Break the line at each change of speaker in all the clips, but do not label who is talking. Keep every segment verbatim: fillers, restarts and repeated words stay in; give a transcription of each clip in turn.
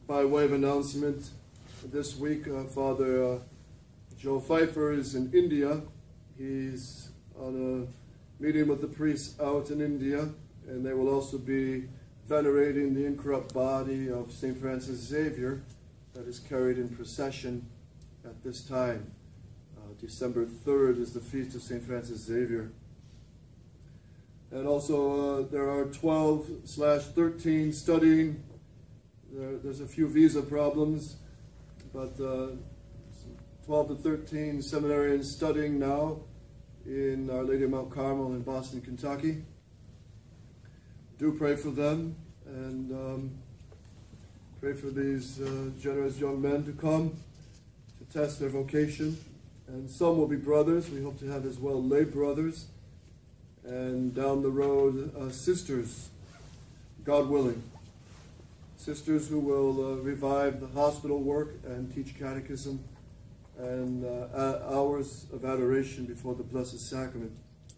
by way of announcement, this week uh, Father uh, Joe Pfeiffer is in India. He's on a meeting with the priests out in India, and they will also be venerating the incorrupt body of Saint Francis Xavier that is carried in procession at this time. Uh, December third is the feast of Saint Francis Xavier. And also uh, there are twelve slash thirteen studying. There, there's a few visa problems, but uh, twelve to thirteen seminarians studying now in Our Lady of Mount Carmel in Boston, Kentucky. Do pray for them, and um, pray for these uh, generous young men to come to test their vocation. And some will be brothers. We hope to have as well lay brothers. And down the road, uh, sisters, God willing. Sisters who will uh, revive the hospital work and teach catechism and uh, hours of adoration before the Blessed Sacrament.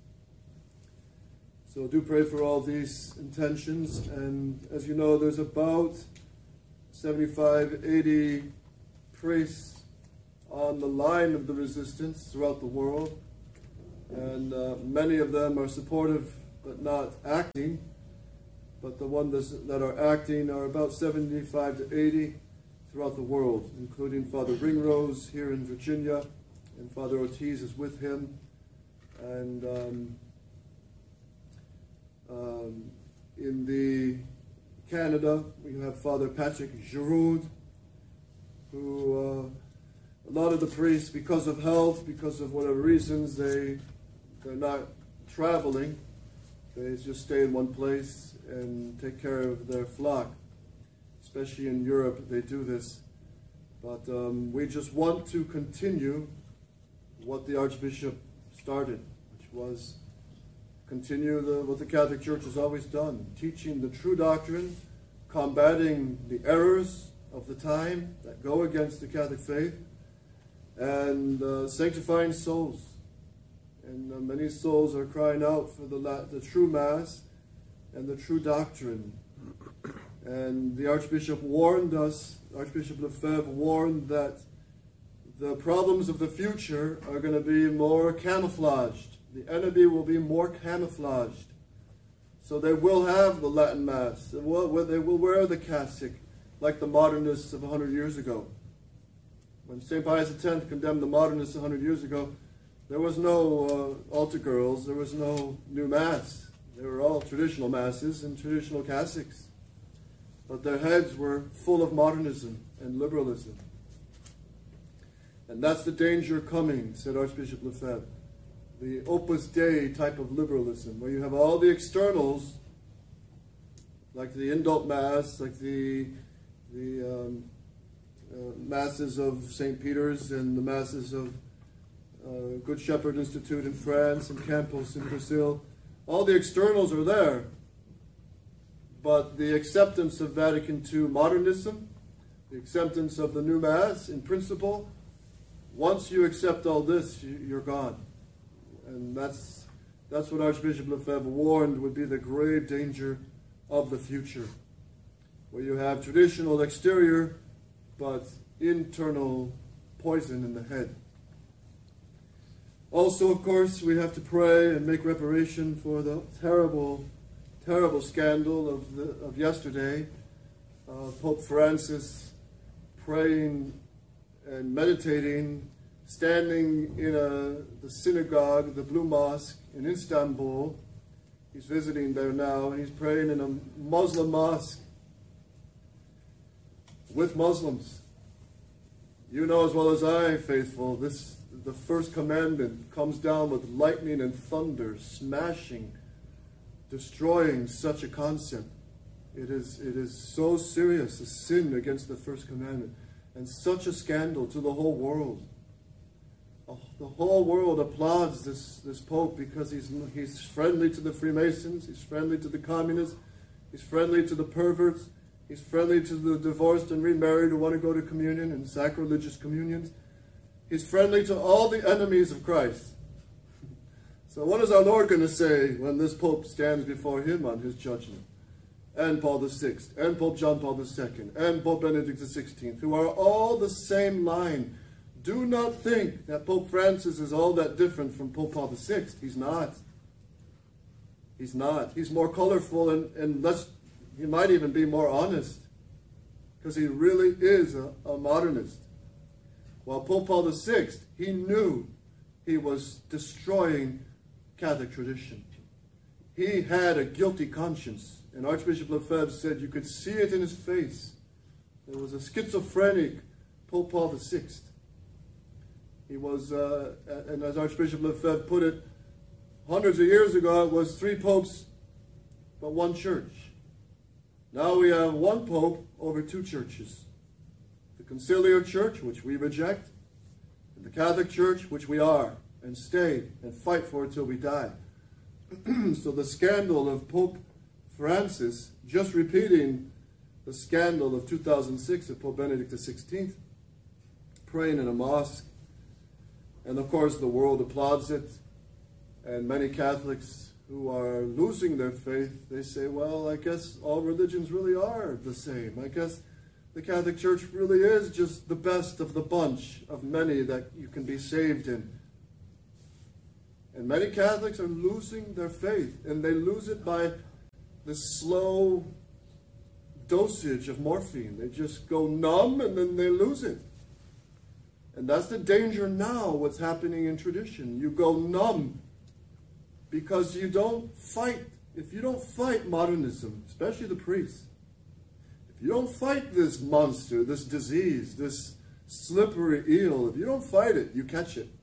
So do pray for all these intentions. And as you know, there's about seventy-five, eighty priests on the line of the resistance throughout the world. And uh, many of them are supportive but not acting. But the ones that are acting are about seventy-five to eighty throughout the world, including Father Ringrose here in Virginia, and Father Ortiz is with him. And um, um, in the Canada, we have Father Patrick Giroud, who uh, a lot of the priests, because of health, because of whatever reasons, they they're not traveling. They just stay in one place and take care of their flock. Especially in Europe, they do this. But um, we just want to continue what the Archbishop started, which was continue the, what the Catholic Church has always done, teaching the true doctrine, combating the errors of the time that go against the Catholic faith, and uh, sanctifying souls. And uh, many souls are crying out for the, la the true Mass and the true doctrine. And the Archbishop warned us, Archbishop Lefebvre warned that the problems of the future are going to be more camouflaged. The enemy will be more camouflaged. So they will have the Latin Mass. They will, they will wear the cassock like the modernists of a hundred years ago. When Saint Pius the tenth condemned the modernists a hundred years ago, there was no uh, altar girls, there was no new Mass. They were all traditional Masses and traditional cassocks. But their heads were full of modernism and liberalism. And that's the danger coming, said Archbishop Lefebvre. The Opus Dei type of liberalism, where you have all the externals, like the indult Mass, like the, the um, uh, Masses of Saint Peter's and the Masses of uh, Good Shepherd Institute in France and Campos in Brazil. All the externals are there. But the acceptance of Vatican two modernism, the acceptance of the new Mass in principle, once you accept all this, you're gone. And that's, that's what Archbishop Lefebvre warned would be the grave danger of the future, where you have traditional exterior, but internal poison in the head. Also, of course, we have to pray and make reparation for the terrible terrible scandal of, the, of yesterday. Uh, Pope Francis praying and meditating, standing in a, the synagogue, the Blue Mosque in Istanbul. He's visiting there now, and he's praying in a Muslim mosque with Muslims. You know as well as I, faithful, this the first commandment comes down with lightning and thunder, smashing, destroying such a concept. It is, it is so serious, a sin against the first commandment, and such a scandal to the whole world. Oh, the whole world applauds this, this Pope because he's, he's friendly to the Freemasons, he's friendly to the communists, he's friendly to the perverts, he's friendly to the divorced and remarried who want to go to communion and sacrilegious communions. He's friendly to all the enemies of Christ. So what is our Lord going to say when this Pope stands before him on his judgment? and Paul the Sixth, and Pope John Paul the Second, and Pope Benedict the Sixteenth, who are all the same line. Do not think that Pope Francis is all that different from Pope Paul the Sixth. He's not. He's not. He's more colorful, and, and less, he might even be more honest, because he really is a, a modernist. While Pope Paul the Sixth, he knew he was destroying Catholic tradition. He had a guilty conscience, and Archbishop Lefebvre said you could see it in his face. There was a schizophrenic Pope Paul the Sixth. He was, uh, and as Archbishop Lefebvre put it, hundreds of years ago, it was three popes, but one church. Now we have one pope over two churches. The Conciliar Church, which we reject, and the Catholic Church, which we are, and stay, and fight for until we die. So the scandal of Pope Francis, just repeating the scandal of two thousand six of Pope Benedict the Sixteenth, praying in a mosque, and of course the world applauds it, and many Catholics who are losing their faith, they say, well, I guess all religions really are the same. I guess the Catholic Church really is just the best of the bunch of many that you can be saved in. And many Catholics are losing their faith, and they lose it by the slow dosage of morphine. They just go numb, and then they lose it. And that's the danger now, what's happening in tradition. You go numb because you don't fight. If you don't fight modernism, especially the priests, if you don't fight this monster, this disease, this slippery eel, if you don't fight it, you catch it.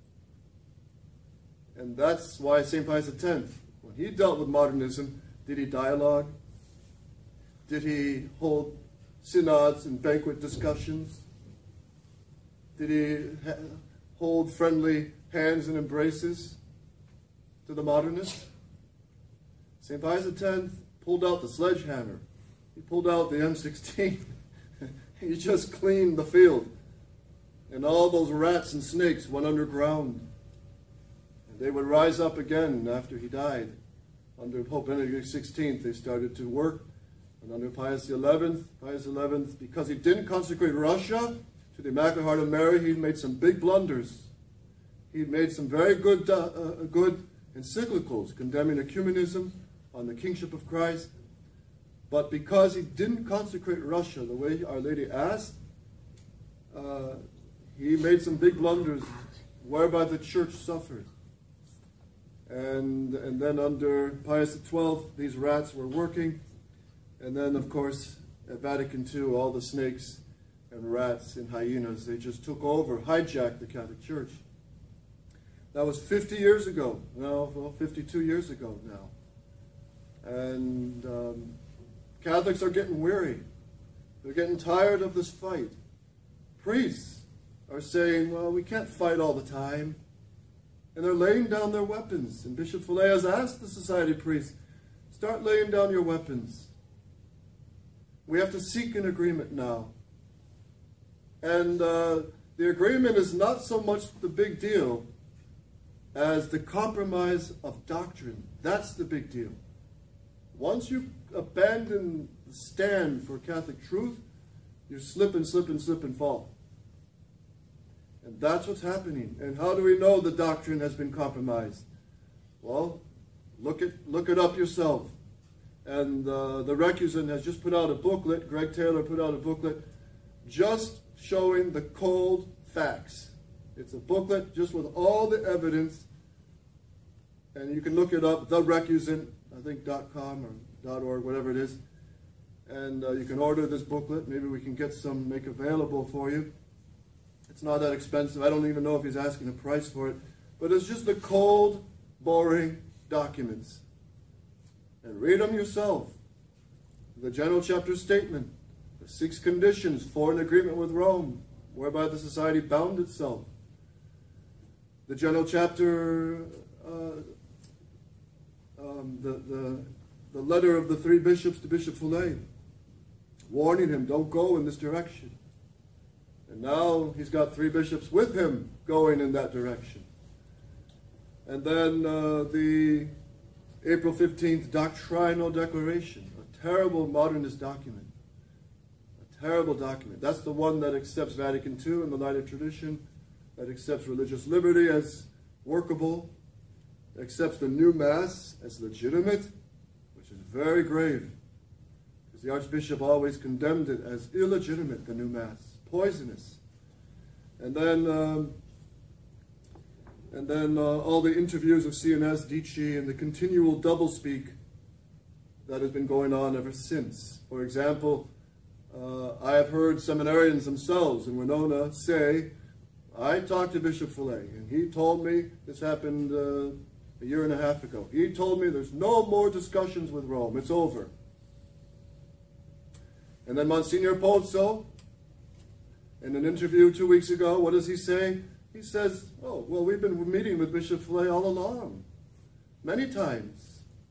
And that's why Saint Pius the Tenth, when he dealt with modernism, did he dialogue? Did he hold synods and banquet discussions? Did he ha hold friendly hands and embraces to the modernists? Saint Pius the Tenth pulled out the sledgehammer. He pulled out the M sixteen. He just cleaned the field. And all those rats and snakes went underground. They would rise up again after he died. Under Pope Benedict the Sixteenth, they started to work. And under Pius the Eleventh, Pius the Eleventh, because he didn't consecrate Russia to the Immaculate Heart of Mary, he made some big blunders. He made some very good, uh, uh, good encyclicals condemning ecumenism on the kingship of Christ. But because he didn't consecrate Russia the way Our Lady asked, uh, he made some big blunders whereby the church suffered. And, and then under Pius the Twelfth, these rats were working. And then, of course, at Vatican Two, all the snakes and rats and hyenas, they just took over, hijacked the Catholic Church. That was fifty years ago. No, well, fifty-two years ago now. And um, Catholics are getting weary. They're getting tired of this fight. Priests are saying, well, we can't fight all the time. And they're laying down their weapons. And Bishop Follet has asked the society priests, start laying down your weapons. We have to seek an agreement now. And uh, the agreement is not so much the big deal as the compromise of doctrine. That's the big deal. Once you abandon the stand for Catholic truth, you slip and slip and slip and fall. And that's what's happening. And how do we know the doctrine has been compromised? Well, look it, look it up yourself. And uh, the Recusant has just put out a booklet, Greg Taylor put out a booklet, just showing the cold facts. It's a booklet just with all the evidence. And you can look it up, The Recusant, I think .com or .org, whatever it is. And uh, you can order this booklet. Maybe we can get some, make available for you. It's not that expensive. I don't even know if he's asking a price for it. But it's just the cold, boring documents. And read them yourself. The General Chapter Statement, the six conditions for an agreement with Rome, whereby the society bound itself. The General Chapter, uh, um, the, the, the letter of the three bishops to Bishop Follet, warning him, don't go in this direction. And now he's got three bishops with him going in that direction. And then uh, the April fifteenth Doctrinal Declaration, a terrible modernist document. A terrible document. That's the one that accepts Vatican Two in the light of tradition, that accepts religious liberty as workable, accepts the new Mass as legitimate, which is very grave. Because the Archbishop always condemned it as illegitimate, the new Mass, poisonous. And then, um, and then uh, all the interviews of C N S, Dici, and the continual doublespeak that has been going on ever since. For example, uh, I have heard seminarians themselves in Winona say, I talked to Bishop Fillet, and he told me, this happened uh, a year and a half ago, he told me there's no more discussions with Rome, it's over. And then Monsignor Pozzo, in an interview two weeks ago, what does he say? He says, oh, well, we've been meeting with Bishop Fillet all along, many times.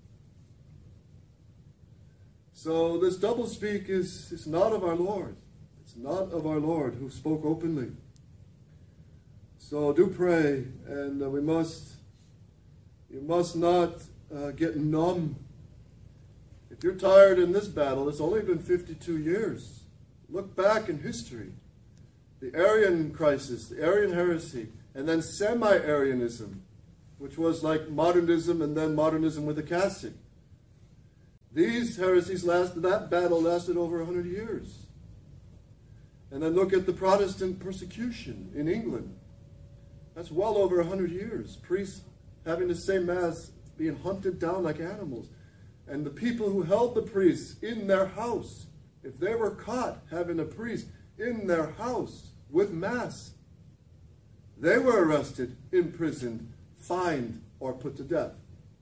So this doublespeak is, is not of our Lord. It's not of our Lord who spoke openly. So do pray, and uh, we must, you must not uh, get numb. If you're tired in this battle, it's only been fifty-two years. Look back in history. The Arian crisis, the Arian heresy, and then semi-Arianism, which was like modernism and then modernism with a cassock. These heresies lasted, that battle lasted over one hundred years. And then look at the Protestant persecution in England. That's well over one hundred years. Priests having to say Mass, being hunted down like animals. And the people who held the priests in their house, if they were caught having a priest in their house with Mass, they were arrested, imprisoned, fined, or put to death.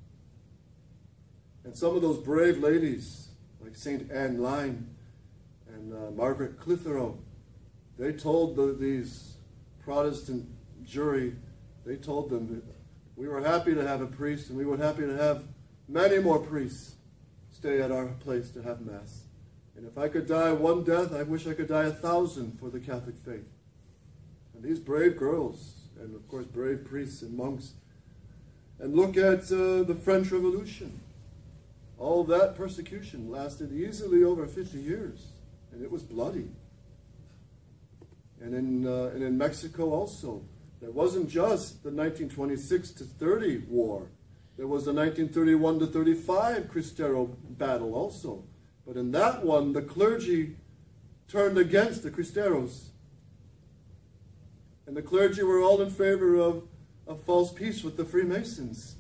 And some of those brave ladies, like Saint Anne Line and uh, Margaret Clitheroe, they told the, these Protestant jury, they told them that we were happy to have a priest, and we were happy to have many more priests stay at our place to have Mass. And if I could die one death, I wish I could die a thousand for the Catholic faith. And these brave girls, and of course brave priests and monks. And look at uh, the French Revolution. All that persecution lasted easily over fifty years, and it was bloody. And in, uh, and in Mexico also, there wasn't just the nineteen twenty-six to thirty war. There was the nineteen thirty-one to thirty-five Cristero battle also. But in that one, the clergy turned against the Cristeros. And the clergy were all in favor of a false peace with the Freemasons.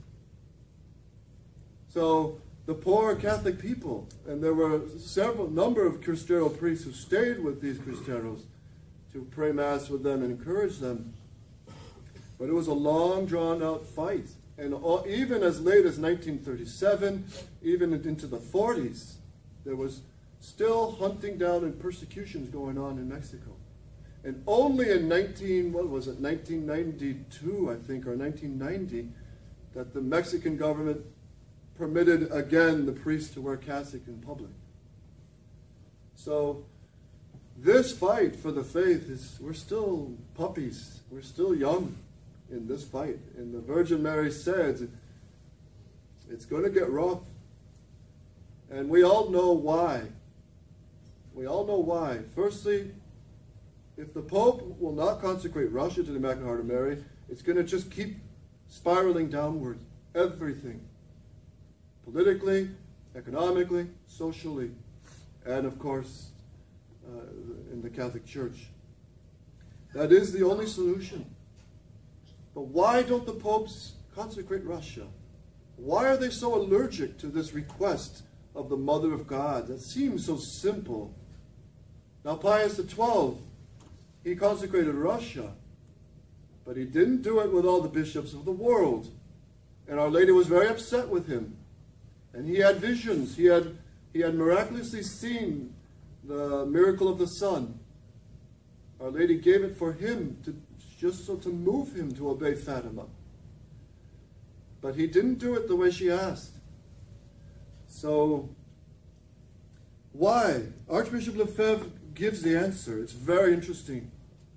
So the poor Catholic people, and there were several number of Cristero priests who stayed with these Cristeros to pray Mass with them and encourage them. But it was a long, drawn-out fight. And all, even as late as nineteen thirty-seven, even into the forties, there was still hunting down and persecutions going on in Mexico. And only in nineteen, what was it, nineteen ninety-two, I think, or nineteen ninety, that the Mexican government permitted again the priests to wear cassock in public. So this fight for the faith is, we're still puppies, we're still young in this fight. And the Virgin Mary said, it's going to get rough. And we all know why. We all know why. Firstly, if the Pope will not consecrate Russia to the Immaculate Heart of Mary, it's going to just keep spiraling downward. Everything. Politically, economically, socially, and of course, uh, in the Catholic Church. That is the only solution. But why don't the popes consecrate Russia? Why are they so allergic to this request of the Mother of God? That seems so simple. Now Pius the twelfth, he consecrated Russia, but he didn't do it with all the bishops of the world. And Our Lady was very upset with him. And he had visions. He had, he had miraculously seen the miracle of the sun. Our Lady gave it for him, to, just so to move him to obey Fatima. But he didn't do it the way she asked. So, why? Archbishop Lefebvre gives the answer. It's very interesting.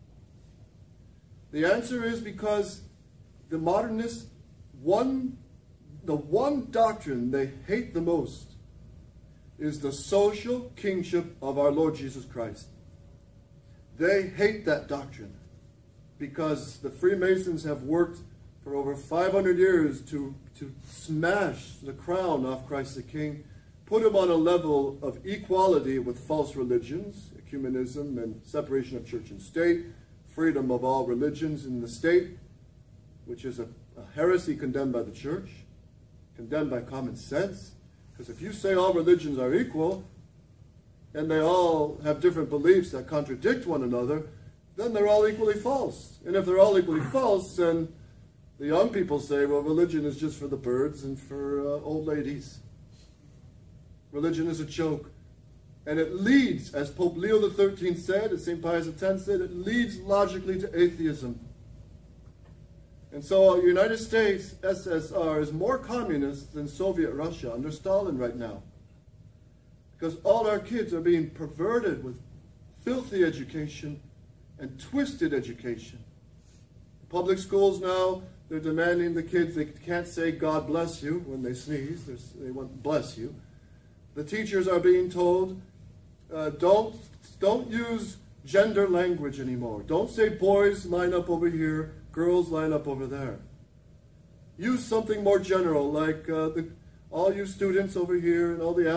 The answer is because the modernists, one, the one doctrine they hate the most is the social kingship of our Lord Jesus Christ. They hate that doctrine because the Freemasons have worked for over five hundred years to, to smash the crown off Christ the King, put him on a level of equality with false religions, ecumenism and separation of church and state, freedom of all religions in the state, which is a, a heresy condemned by the church, condemned by common sense. Because if you say all religions are equal, and they all have different beliefs that contradict one another, then they're all equally false. And if they're all equally false, then the young people say, well, religion is just for the birds and for uh, old ladies. Religion is a joke. And it leads, as Pope Leo the thirteenth said, as Saint Pius the tenth said, it leads logically to atheism. And so the United States, S S R, is more communist than Soviet Russia under Stalin right now. Because all our kids are being perverted with filthy education and twisted education. Public schools now, they're demanding the kids, they can't say God bless you when they sneeze, they want bless you. The teachers are being told, uh, don't, don't use gender language anymore. Don't say boys line up over here, girls line up over there. Use something more general, like uh, the, all you students over here and all the